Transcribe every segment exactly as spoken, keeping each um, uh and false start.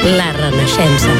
La Renaixença.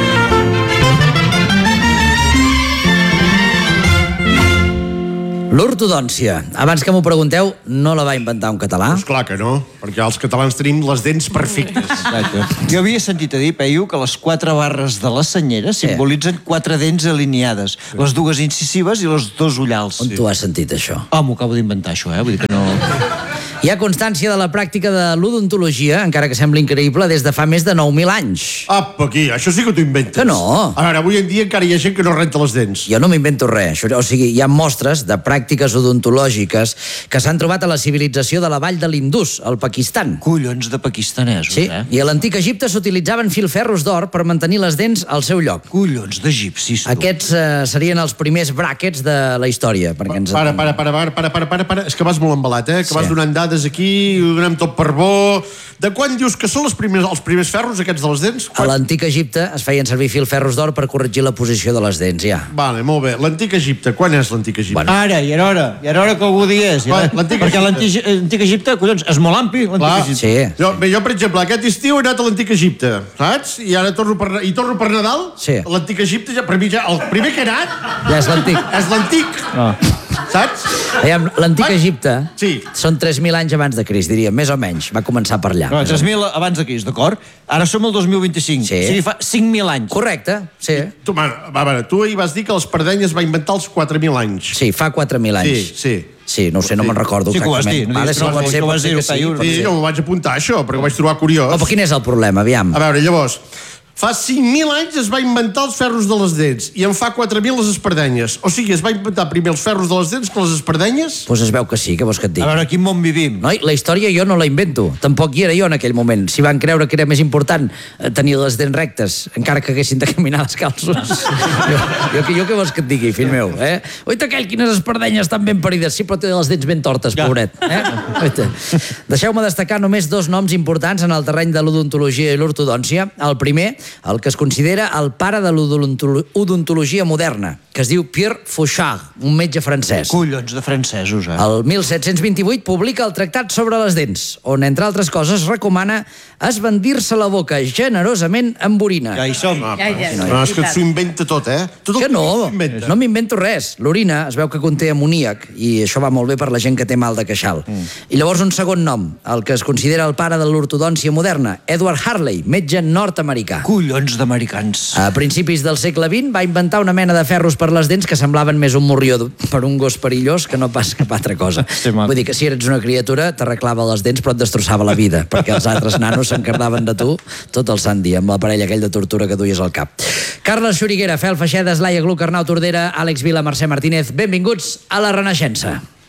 L'ortodòncia, abans que m'ho pregunteu, no la va inventar un català? Pues clar que no, perquè els catalans tenim les dents perfectes. Exacte. Jo havia sentit a dir, Peyu, que les quatre barres de la senyera simbolitzen quatre dents alineades, les dues incisives i les dos ullals. On tu has sentit això? Oh, m'ho acabo d'inventar, això, eh? Vull dir que no... Hi ha constància de la pràctica de l'odontologia, encara que sembli increïble, des de fa més de nou mil anys. Apa, aquí, això sí que t'ho inventes. Que no? A veure, avui en dia encara hi ha gent que no renta les dents. Jo no m'invento res. Això, o sigui, hi ha mostres de pràctiques odontològiques que s'han trobat a la civilització de la vall de l'Indus, al Pakistan. Collons de pakistanesos, Sí, eh? i a l'antic Egipte s'utilitzaven filferros d'or per mantenir les dents al seu lloc. Collons d'egipcis, tu. Aquests eh, serien els primers bràquets de la història. Perquè ens... Para, para, para, para, para, para, para, para. És que vas molt embalat, eh? Que Sí. vas donant dades aquí, ho donem tot per bo. De quan dius que són els primers, els primers ferros, aquests de les dents? A l'antic Egipte es feien servir filferros d'or per corregir la posició de les dents, ja. Vale, molt bé. L'antic Egipte, quan és l'antic Egipte? Bueno. Ara, i era hora. I era hora que algú digués. Va, Ja. l'antic Perquè Egipte. l'antic l'antic Egipte, collons, és molt ampli, l'antic Clar. Egipte. Sí. Jo, bé, jo, per exemple, aquest estiu he anat a l'antic Egipte, saps? I ara torno per, i torno per Nadal. Sí. L'antic Egipte, ja, per mi ja, el primer que he anat Ja és l'antic. és l'antic, Ah. saps? Aviam, l'antic Va. Egipte Sí. són tres mil anys abans de Crist, diria, més o menys. Va començar per allà. No, tres mil abans de Crist, d'acord? Ara som el dos mil vint-i-cinc. Sí. O sigui, fa cinc mil anys. Correcte, sí. Tu, mare, va, va, tu ahir vas dir que l'espardenya es va inventar als quatre mil anys. Sí, fa quatre mil anys. Sí, sí. Sí, no ho sé, no me'n recordo Sí que ho vas dir, exactament. no Vale, diguis sí, que no pot vas ser, dir, pot que ser que vas sí, dir-ho, pot Sí, ser. jo m'ho vaig apuntar, això, perquè ho vaig trobar curiós. Oh, però quin és el problema, aviam? A veure, llavors, fa cinc mil anys es va inventar els ferros de les dents i en fa quatre mil les espardenyes. O sigui, es va inventar primer els ferros de les dents que les espardenyes? Doncs pues es veu que sí, què vols que et A digui? veure, a quin món vivim? Noi, la història jo no la invento. Tampoc hi era jo en aquell moment. Si van creure que era més important eh, tenir les dents rectes, encara que haguessin de caminar descalços. jo, jo, jo, què vols que et digui, fill meu? Eh? Oita aquell, quines espardenyes tan ben parides. Sí, però té les dents ben tortes, Ja. pobret. Eh? Oita. Deixeu-me destacar només dos noms importants en el terreny de l'odontologia i l'ortodòncia. El primer, el que es considera el pare de l'odontologia moderna, que es diu Pierre Fauchard, un metge francès. Collons de francesos, eh? El mil set-cents vint-i-vuit publica el Tractat sobre les dents, on, entre altres coses, recomana esbandir-se la boca generosament amb orina. Ja hi som. Ah, Ja, ja, no, és que s'ho inventa tot, eh? Tot el Que no, s'ho inventa. no m'invento res. L'orina es veu que conté amoníac i això va molt bé per la gent que té mal de queixal. Mm. I llavors un segon nom, el que es considera el pare de l'ortodòncia moderna, Edward Harley, metge nord-americà. Collons d'americans. A principis del segle vint va inventar una mena de ferros per les dents que semblaven més un morrió per un gos perillós que no pas cap altra cosa. Sí, maco. Vull dir que si eres una criatura t'arreglava les dents però et destrossava la vida, perquè els altres nanos s'encardaven de tu tot el sant dia amb l'aparell aquell de tortura que duies al cap. Carles Xuriguera, Fel Feixedes, Laia Gluc, Arnau Tordera, Àlex Vila, Mercè Martínez, benvinguts a La Renaixença.